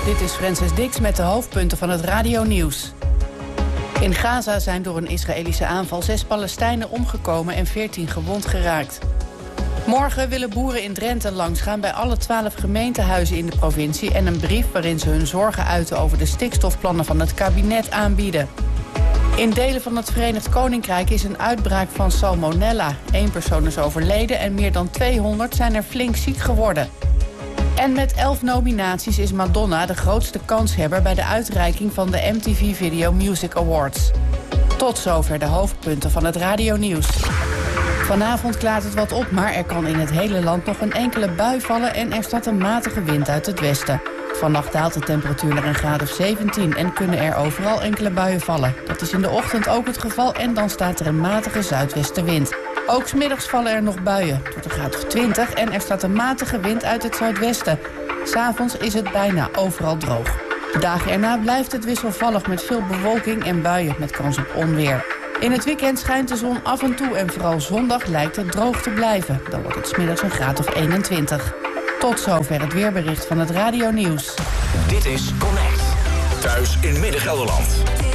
Dit is Francis Dix met de hoofdpunten van het radionieuws. In Gaza zijn door een Israëlische aanval 6 Palestijnen omgekomen en 14 gewond geraakt. Morgen willen boeren in Drenthe langsgaan bij alle 12 gemeentehuizen in de provincie en een brief waarin ze hun zorgen uiten over de stikstofplannen van het kabinet aanbieden. In delen van het Verenigd Koninkrijk is een uitbraak van salmonella. 1 persoon is overleden en meer dan 200 zijn er flink ziek geworden. En met 11 nominaties is Madonna de grootste kanshebber bij de uitreiking van de MTV Video Music Awards. Tot zover de hoofdpunten van het radionieuws. Vanavond klaart het wat op, maar er kan in het hele land nog een enkele bui vallen en er staat een matige wind uit het westen. Vannacht daalt de temperatuur naar een graad of 17 en kunnen er overal enkele buien vallen. Dat is in de ochtend ook het geval en dan staat er een matige zuidwestenwind. Ook 's middags vallen er nog buien. Het wordt een graad of 20 en er staat een matige wind uit het zuidwesten. 's Avonds is het bijna overal droog. De dagen erna blijft het wisselvallig met veel bewolking en buien met kans op onweer. In het weekend schijnt de zon af en toe en vooral zondag lijkt het droog te blijven. Dan wordt het 's middags een graad of 21. Tot zover het weerbericht van het radionieuws. Dit is Connect. Thuis in Midden-Gelderland.